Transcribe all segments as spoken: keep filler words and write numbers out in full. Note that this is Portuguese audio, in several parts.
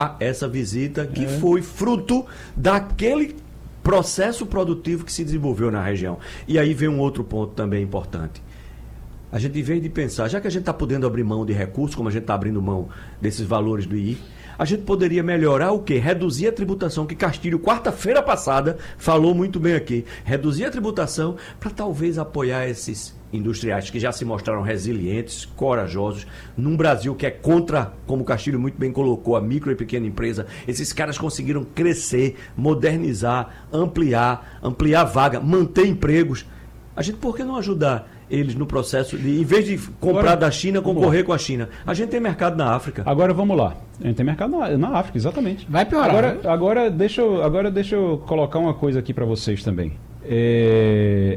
essa visita que é. foi fruto daquele processo produtivo que se desenvolveu na região. E aí vem um outro ponto também importante. A gente, em vez de pensar, já que a gente está podendo abrir mão de recursos, como a gente está abrindo mão desses valores do I I, a gente poderia melhorar o quê? Reduzir a tributação, que Castilho, quarta-feira passada, falou muito bem aqui. Reduzir a tributação para talvez apoiar esses industriais que já se mostraram resilientes, corajosos, num Brasil que é contra, como Castilho muito bem colocou, a micro e pequena empresa. Esses caras conseguiram crescer, modernizar, ampliar, ampliar vaga, manter empregos. A gente, por que não ajudar eles no processo de, em vez de comprar agora, da China, concorrer com a China? A gente tem mercado na África. Agora vamos lá. A gente tem mercado na, na África, exatamente. Vai piorar. Agora, agora, deixa, eu, agora deixa eu colocar uma coisa aqui para vocês também. É...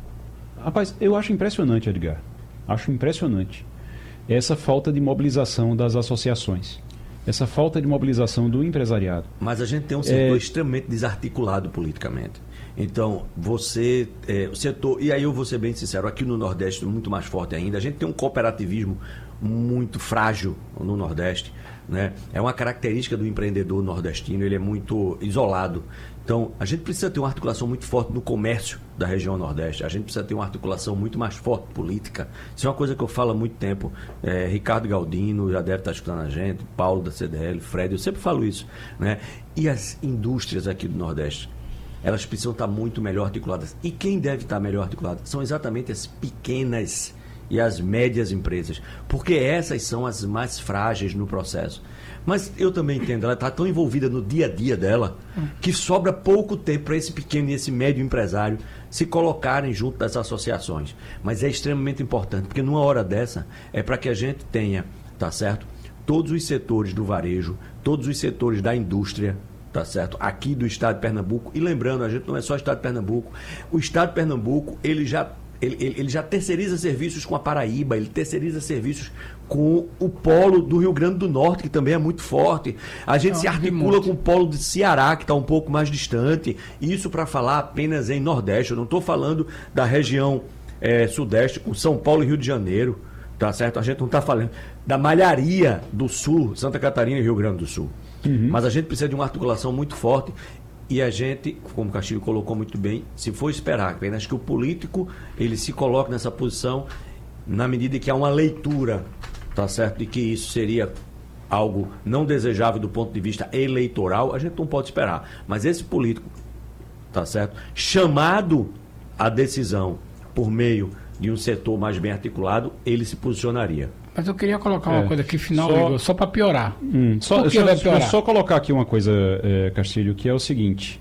Rapaz, eu acho impressionante, Edgar. Acho impressionante essa falta de mobilização das associações. Essa falta de mobilização do empresariado. Mas a gente tem um setor é... extremamente desarticulado politicamente. Então, você, é, o setor, e aí eu vou ser bem sincero, aqui no Nordeste, muito mais forte ainda, a gente tem um cooperativismo muito frágil no Nordeste, né? É uma característica do empreendedor nordestino, ele é muito isolado. Então, a gente precisa ter uma articulação muito forte no comércio da região Nordeste, a gente precisa ter uma articulação muito mais forte política. Isso é uma coisa que eu falo há muito tempo. É, Ricardo Galdino já deve estar escutando a gente, Paulo da C D L, Fred, eu sempre falo isso, né? E as indústrias aqui do Nordeste, elas precisam estar muito melhor articuladas. E quem deve estar melhor articulado são exatamente as pequenas e as médias empresas, porque essas são as mais frágeis no processo. Mas eu também entendo, ela está tão envolvida no dia a dia dela, que sobra pouco tempo para esse pequeno e esse médio empresário se colocarem junto das associações. Mas é extremamente importante, porque numa hora dessa é para que a gente tenha, tá certo, todos os setores do varejo, todos os setores da indústria, tá certo, aqui do estado de Pernambuco. E lembrando, a gente não é só o estado de Pernambuco, o estado de Pernambuco, ele já Ele, ele, ele já terceiriza serviços com a Paraíba, ele terceiriza serviços com o polo do Rio Grande do Norte, que também é muito forte. A gente não, se articula com o polo do Ceará, que está um pouco mais distante. Isso para falar apenas em Nordeste. Eu não estou falando da região é, Sudeste, com São Paulo e Rio de Janeiro, tá certo? A gente não está falando da malharia do Sul, Santa Catarina e Rio Grande do Sul. Uhum. Mas a gente precisa de uma articulação muito forte. E a gente, como o Castilho colocou muito bem, se for esperar apenas que o político ele se coloque nessa posição, na medida que há uma leitura, tá certo, de que isso seria algo não desejável do ponto de vista eleitoral, a gente não pode esperar. Mas esse político, tá certo, chamado à decisão por meio de um setor mais bem articulado, ele se posicionaria. Mas eu queria colocar uma é, coisa aqui final, só, Igor, só para piorar. Hum, só, Por que só, vai piorar? só colocar aqui uma coisa, é, Castilho, que é o seguinte.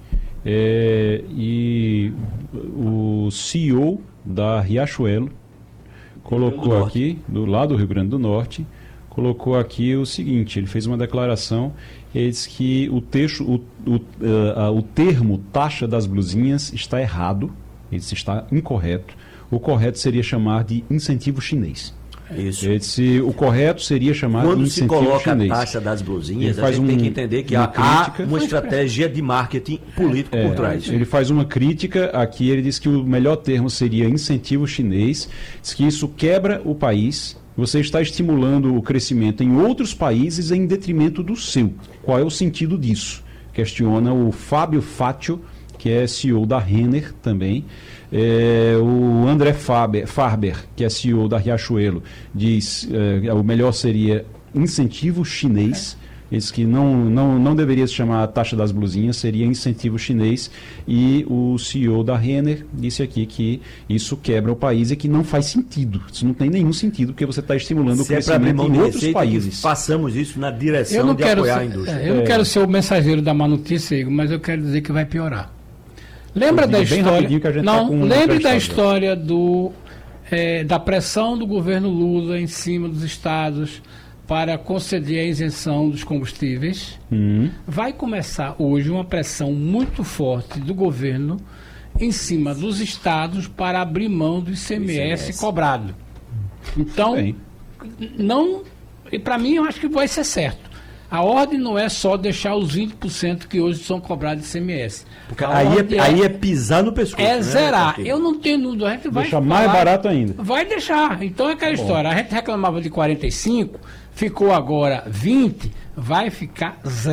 É, e o C E O da Riachuelo colocou aqui, do lado do Rio Grande do Norte, colocou aqui o seguinte, ele fez uma declaração, ele disse que o, texto, o, o, uh, o termo taxa das blusinhas está errado, ele disse está incorreto, o correto seria chamar de incentivo chinês. Isso. Ele disse, o correto seria chamar Quando de incentivo se coloca chinês. A taxa das blusinhas, faz a gente um, tem que entender que uma há, crítica, há uma estratégia de marketing político é, por trás. Ele faz uma crítica aqui, ele diz que o melhor termo seria incentivo chinês, diz que isso quebra o país, você está estimulando o crescimento em outros países em detrimento do seu. Qual é o sentido disso? Questiona o Fábio Fátio, que é C E O da Renner também. É, o André Faber, Farber, que é C E O da Riachuelo, diz é, o melhor seria incentivo chinês. Diz que não, não, não deveria se chamar a taxa das blusinhas, seria incentivo chinês. E o C E O da Renner disse aqui que isso quebra o país e que não faz sentido. Isso não tem nenhum sentido, porque você está estimulando Se o crescimento é em outros países. Façamos isso na direção de apoiar ser, a indústria. Eu não é. quero ser o mensageiro da má notícia, Igor, mas eu quero dizer que vai piorar. Lembra da história? Que a gente não, tá com lembre um da história do, é, da pressão do governo Lula em cima dos estados para conceder a isenção dos combustíveis. Hum. Vai começar hoje uma pressão muito forte do governo em cima dos estados para abrir mão do I C M S, I C M S. Cobrado. Então, Bem. não, e para mim eu acho que vai ser certo. A ordem não é só deixar os vinte por cento que hoje são cobrados de I C M S. Porque aí é, é, aí é pisar no pescoço. É né, zerar. Eu não tenho dúvida. A gente vai deixar mais barato ainda. Vai deixar. Então é aquela Bom. história. A gente reclamava de quarenta e cinco, ficou agora vinte, vai ficar zero.